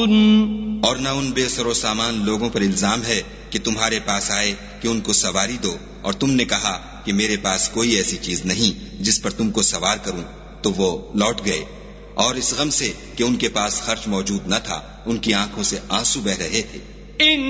और न उन बेसरो सामान लोगों पर इल्जाम है कि तुम्हारे पास आए कि उनको सवारी दो, और तुमने कहा कि मेरे पास कोई ऐसी चीज नहीं जिस पर तुमको सवार करूं, तो वो लौट गए। और इस गम से कि उनके पास खर्च मौजूद न था, उनकी आंखों से आंसू बह रहे थे।